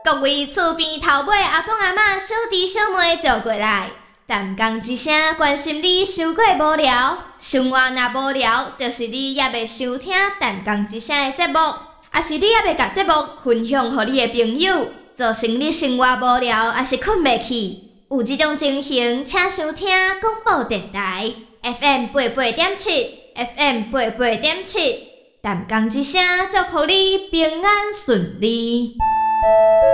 各位厝边头尾阿公阿嬷、小弟小妹坐过来，淡讲一声，关心你伤过无聊。生活若无聊，就是你也未收听淡讲一声的节目，也是你也未甲节目分享予你的朋友，造成你生活无聊，也是困袂去。有这种情形，请收听广播电台 FM 88.7 FM 88.7，淡讲一声，祝福你平安顺利。